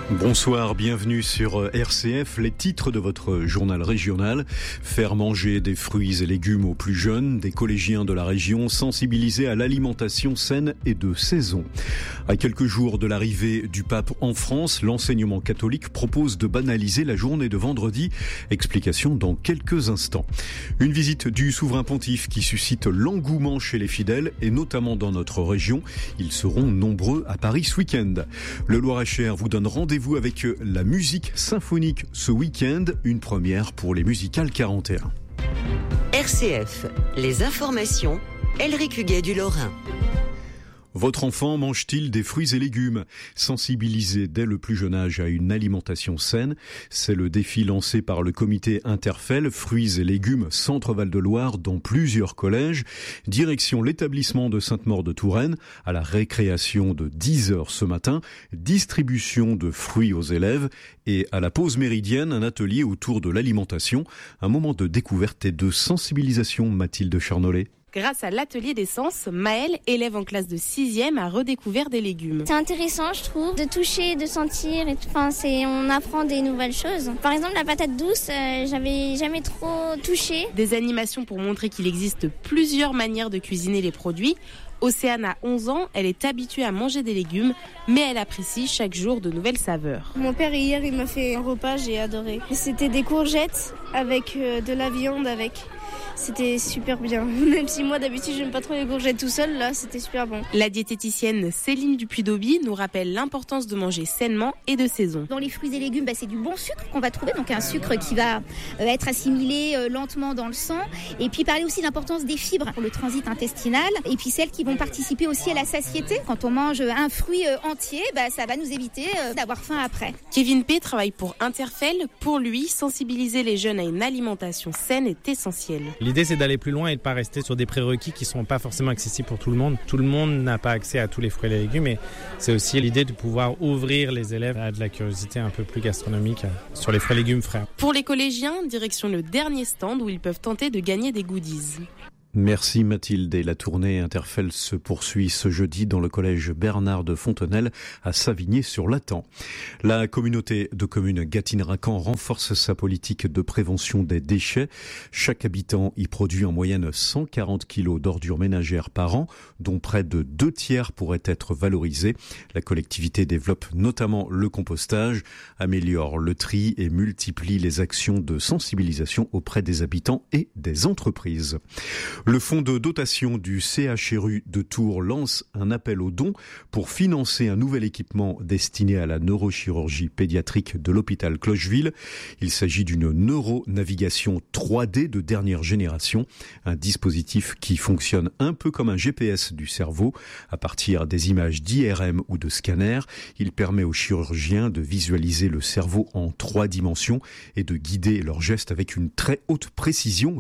Bonsoir, bienvenue sur RCF. Les titres de votre journal régional. Faire manger des fruits et légumes aux plus jeunes, des collégiens de la région sensibilisés à l'alimentation saine et de saison. À quelques jours de l'arrivée du pape en France, l'enseignement catholique propose de banaliser la journée de vendredi. Explication dans quelques instants. Une visite du souverain pontife qui suscite l'engouement chez les fidèles et notamment dans notre région. Ils seront nombreux à Paris ce week-end. Le Loir-et-Cher vous donne rendez-vous avec la musique symphonique ce week-end, une première pour les Musicales 41. RCF, les informations, Elric Huguet du Lorrain. Votre enfant mange-t-il des fruits et légumes ? Sensibiliser dès le plus jeune âge à une alimentation saine, c'est le défi lancé par le comité Interfel Fruits et légumes Centre-Val de Loire dans plusieurs collèges. Direction l'établissement de Sainte-Maure-de-Touraine à la récréation de 10h ce matin, distribution de fruits aux élèves et à la pause méridienne, un atelier autour de l'alimentation, un moment de découverte et de sensibilisation, Mathilde Charnollet. Grâce à l'atelier d'essence, Maëlle, élève en classe de 6e, a redécouvert des légumes. C'est intéressant, je trouve, de toucher, de sentir. On apprend des nouvelles choses. Par exemple, la patate douce, j'avais jamais trop touché. Des animations pour montrer qu'il existe plusieurs manières de cuisiner les produits. Océane a 11 ans, elle est habituée à manger des légumes, mais elle apprécie chaque jour de nouvelles saveurs. Mon père hier, il m'a fait un repas, j'ai adoré. C'était des courgettes avec de la viande avec. C'était super bien. Même si moi d'habitude j'aime pas trop les courgettes tout seul, là c'était super bon. La diététicienne Céline Dupuy-Dauby nous rappelle l'importance de manger sainement et de saison. Dans les fruits et légumes, c'est du bon sucre qu'on va trouver, donc un sucre qui va être assimilé lentement dans le sang. Et puis parler aussi de l'importance des fibres pour le transit intestinal. Et puis celles qui vont participer aussi à la satiété. Quand on mange un fruit entier, ça va nous éviter d'avoir faim après. Kevin P. travaille pour Interfel. Pour lui, sensibiliser les jeunes à une alimentation saine est essentiel. L'idée, c'est d'aller plus loin et de ne pas rester sur des prérequis qui ne sont pas forcément accessibles pour tout le monde. Tout le monde n'a pas accès à tous les fruits et les légumes, mais c'est aussi l'idée de pouvoir ouvrir les élèves à de la curiosité un peu plus gastronomique sur les fruits et légumes frais. Pour les collégiens, direction le dernier stand où ils peuvent tenter de gagner des goodies. Merci Mathilde. Et la tournée Interfel se poursuit ce jeudi dans le collège Bernard de Fontenelle à Savigné-sur-Latan. La communauté de communes Gâtine-Racan renforce sa politique de prévention des déchets. Chaque habitant y produit en moyenne 140 kilos d'ordures ménagères par an, dont près de 2 tiers pourraient être valorisés. La collectivité développe notamment le compostage, améliore le tri et multiplie les actions de sensibilisation auprès des habitants et des entreprises. Le fonds de dotation du CHRU de Tours lance un appel aux dons pour financer un nouvel équipement destiné à la neurochirurgie pédiatrique de l'hôpital Clocheville. Il s'agit d'une neuronavigation 3D de dernière génération, un dispositif qui fonctionne un peu comme un GPS du cerveau. À partir des images d'IRM ou de scanner, il permet aux chirurgiens de visualiser le cerveau en 3 dimensions et de guider leurs gestes avec une très haute précision,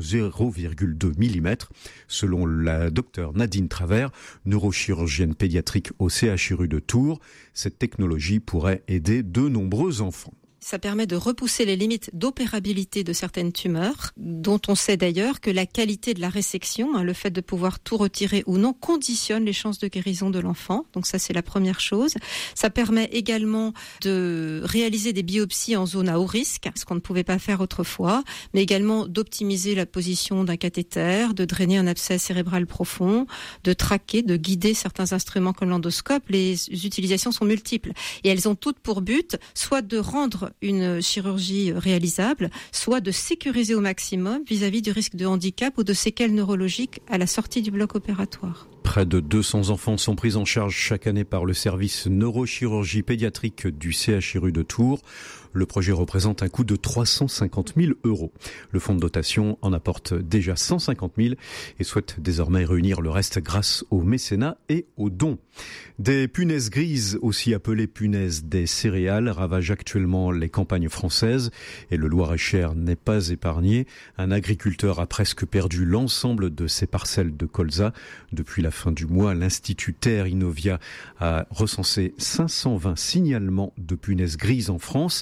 0,2 mm. Selon la docteure Nadine Travers, neurochirurgienne pédiatrique au CHRU de Tours, cette technologie pourrait aider de nombreux enfants. Ça permet de repousser les limites d'opérabilité de certaines tumeurs, dont on sait d'ailleurs que la qualité de la résection, le fait de pouvoir tout retirer ou non, conditionne les chances de guérison de l'enfant. Donc ça, c'est la première chose. Ça permet également de réaliser des biopsies en zone à haut risque, ce qu'on ne pouvait pas faire autrefois, mais également d'optimiser la position d'un cathéter, de drainer un abcès cérébral profond, de traquer, de guider certains instruments comme l'endoscope. Les utilisations sont multiples et elles ont toutes pour but soit de rendre une chirurgie réalisable, soit de sécuriser au maximum vis-à-vis du risque de handicap ou de séquelles neurologiques à la sortie du bloc opératoire. Près de 200 enfants sont pris en charge chaque année par le service neurochirurgie pédiatrique du CHRU de Tours. Le projet représente un coût de 350 000 €. Le fonds de dotation en apporte déjà 150 000 et souhaite désormais réunir le reste grâce au mécénat et aux dons. Des punaises grises, aussi appelées punaises des céréales, ravagent actuellement les campagnes françaises et le Loir-et-Cher n'est pas épargné. Un agriculteur a presque perdu l'ensemble de ses parcelles de colza. Depuis la fin du mois, l'Institut Terre Innovia a recensé 520 signalements de punaises grises en France.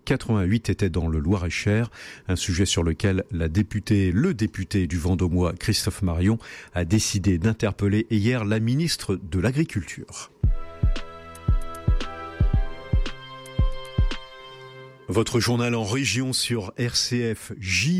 88 étaient dans le Loir-et-Cher, un sujet sur lequel le député du Vendômois, Christophe Marion, a décidé d'interpeller hier la ministre de l'Agriculture. Votre journal en région sur RCF,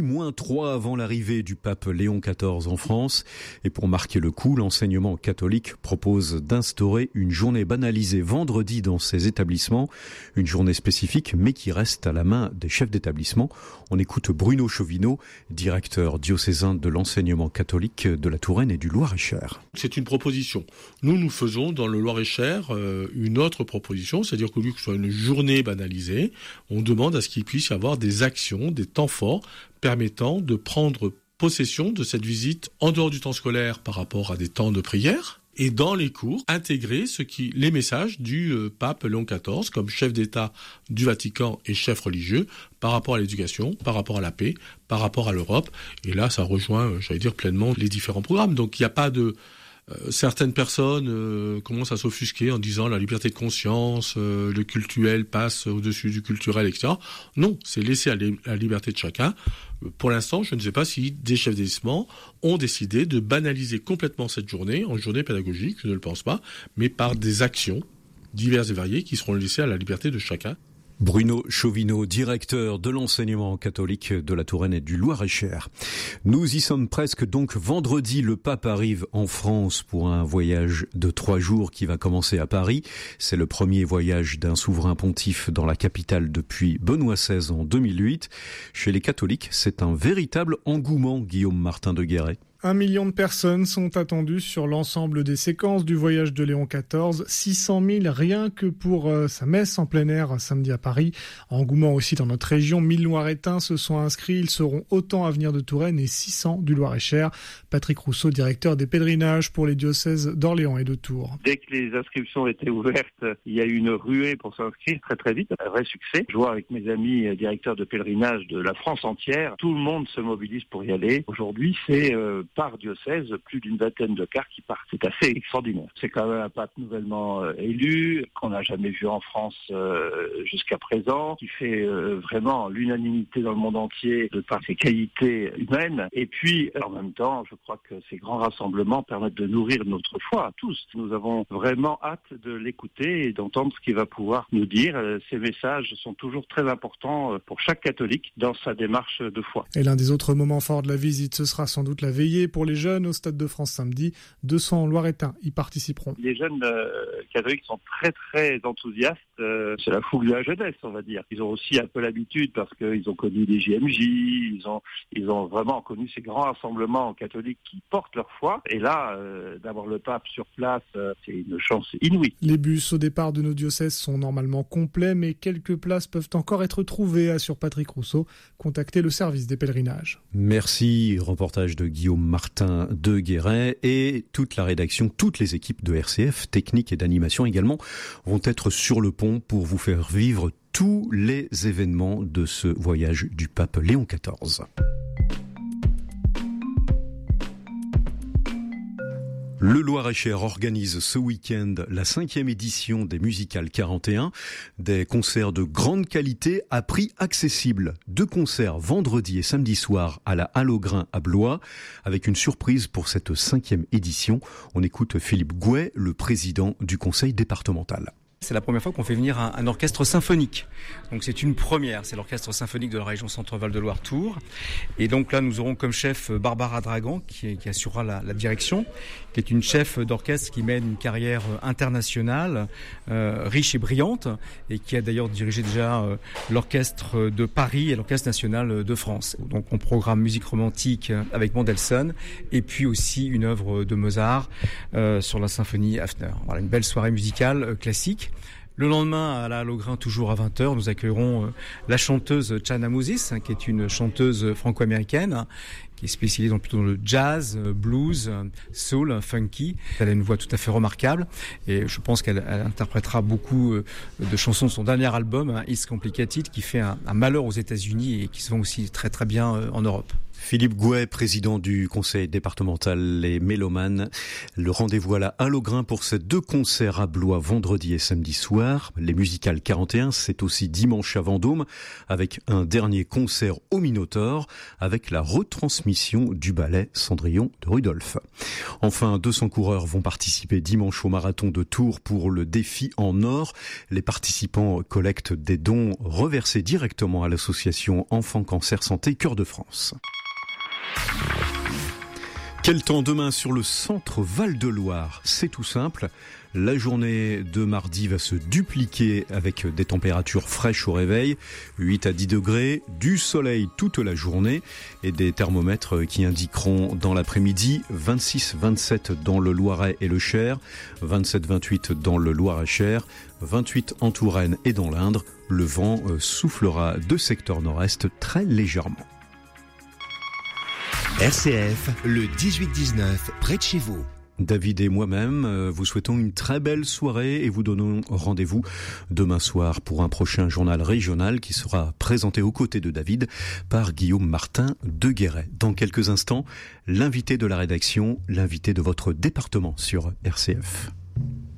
J-3 avant l'arrivée du pape Léon XIV en France. Et pour marquer le coup, l'enseignement catholique propose d'instaurer une journée banalisée vendredi dans ces établissements. Une journée spécifique, mais qui reste à la main des chefs d'établissement. On écoute Bruno Chauvineau, directeur diocésain de l'enseignement catholique de la Touraine et du Loir-et-Cher. C'est une proposition. Nous faisons dans le Loir-et-Cher une autre proposition, c'est-à-dire que lui, que ce soit une journée banalisée, on demande à ce qu'il puisse y avoir des actions, des temps forts permettant de prendre possession de cette visite en dehors du temps scolaire par rapport à des temps de prière et dans les cours, intégrer les messages du pape Léon XIV comme chef d'État du Vatican et chef religieux par rapport à l'éducation, par rapport à la paix, par rapport à l'Europe. Et là, ça rejoint, pleinement les différents programmes. Donc il n'y a pas de... Certaines personnes commencent à s'offusquer en disant la liberté de conscience, le cultuel passe au-dessus du culturel, etc. Non, c'est laisser à la liberté de chacun. Pour l'instant, je ne sais pas si des chefs d'établissement ont décidé de banaliser complètement cette journée en journée pédagogique, je ne le pense pas, mais par des actions diverses et variées qui seront laissées à la liberté de chacun. Bruno Chauvineau, directeur de l'enseignement catholique de la Touraine et du Loir-et-Cher. Nous y sommes presque, donc vendredi, le pape arrive en France pour un voyage de 3 jours qui va commencer à Paris. C'est le premier voyage d'un souverain pontife dans la capitale depuis Benoît XVI en 2008. Chez les catholiques, c'est un véritable engouement, Guillaume Martin de Guéret. 1 million de personnes sont attendues sur l'ensemble des séquences du voyage de Léon XIV. 600 000 rien que pour sa messe en plein air samedi à Paris. Engouement aussi dans notre région. 1000 Loiretains se sont inscrits. Ils seront autant à venir de Touraine et 600 du Loir-et-Cher. Patrick Rousseau, directeur des pèlerinages pour les diocèses d'Orléans et de Tours. Dès que les inscriptions étaient ouvertes, il y a eu une ruée pour s'inscrire très très vite. Un vrai succès. Je vois avec mes amis directeurs de pèlerinage de la France entière. Tout le monde se mobilise pour y aller. Aujourd'hui, c'est par diocèse, plus d'une vingtaine de cars qui partent. C'est assez extraordinaire. C'est quand même un pape nouvellement élu, qu'on n'a jamais vu en France jusqu'à présent, qui fait vraiment l'unanimité dans le monde entier de par ses qualités humaines. Et puis, en même temps, je crois que ces grands rassemblements permettent de nourrir notre foi à tous. Nous avons vraiment hâte de l'écouter et d'entendre ce qu'il va pouvoir nous dire. Ces messages sont toujours très importants pour chaque catholique dans sa démarche de foi. Et l'un des autres moments forts de la visite, ce sera sans doute la veillée pour les jeunes au Stade de France samedi. 200 Loiretains y participeront. Les jeunes catholiques sont très très enthousiastes. C'est la fougue de la jeunesse, on va dire. Ils ont aussi un peu l'habitude parce qu'ils ont connu les JMJ, ils ont vraiment connu ces grands rassemblements catholiques qui portent leur foi. Et là, d'avoir le pape sur place, c'est une chance inouïe. Les bus au départ de nos diocèses sont normalement complets, mais quelques places peuvent encore être trouvées, assure Patrick Rousseau. Contactez le service des pèlerinages. Merci, reportage de Guillaume Martin de Guéret, et toute la rédaction, toutes les équipes de RCF, technique et d'animation également, vont être sur le pont pour vous faire vivre tous les événements de ce voyage du pape Léon XIV. Le Loir-et-Cher organise ce week-end la 5e édition des Musicales 41, des concerts de grande qualité à prix accessible. 2 concerts vendredi et samedi soir à la Halle aux Grains à Blois, avec une surprise pour cette 5e édition. On écoute Philippe Gouet, le président du conseil départemental. C'est la première fois qu'on fait venir un orchestre symphonique. Donc c'est une première, c'est l'orchestre symphonique de la région Centre-Val de Loire-Tours. Et donc là, nous aurons comme chef Barbara Dragan, qui assurera la direction, qui est une chef d'orchestre qui mène une carrière internationale, riche et brillante, et qui a d'ailleurs dirigé déjà l'orchestre de Paris et l'orchestre national de France. Donc on programme musique romantique avec Mendelssohn, et puis aussi une œuvre de Mozart sur la symphonie Hafner. Voilà, une belle soirée musicale classique. Le lendemain, à la Halle aux Grains, toujours à 20h, nous accueillerons la chanteuse Chana Moses, qui est une chanteuse franco-américaine, qui est spécialisée plutôt dans le jazz, blues, soul, funky. Elle a une voix tout à fait remarquable et je pense qu'elle interprétera beaucoup de chansons de son dernier album, It's Complicated, qui fait un malheur aux États-Unis et qui se vend aussi très très bien en Europe. Philippe Gouet, président du conseil départemental Les Mélomanes. Le rendez-vous à la Halle au Grain pour ces 2 concerts à Blois vendredi et samedi soir. Les Musicales 41, c'est aussi dimanche à Vendôme avec un dernier concert au Minotaure avec la retransmission du ballet Cendrillon de Rudolph. Enfin, 200 coureurs vont participer dimanche au marathon de Tours pour le défi en or. Les participants collectent des dons reversés directement à l'association Enfants Cancer Santé Cœur de France. Quel temps demain sur le centre Val-de-Loire? C'est tout simple. La journée de mardi va se dupliquer avec des températures fraîches au réveil, 8 à 10 degrés, du soleil toute la journée et des thermomètres qui indiqueront dans l'après-midi 26-27 dans le Loiret et le Cher, 27-28 dans le Loir-et-Cher, 28 en Touraine et dans l'Indre. Le vent soufflera de secteur nord-est très légèrement. RCF, le 18-19, près de chez vous. David et moi-même vous souhaitons une très belle soirée et vous donnons rendez-vous demain soir pour un prochain journal régional qui sera présenté aux côtés de David par Guillaume Martin de Guéret. Dans quelques instants, l'invité de la rédaction, l'invité de votre département sur RCF.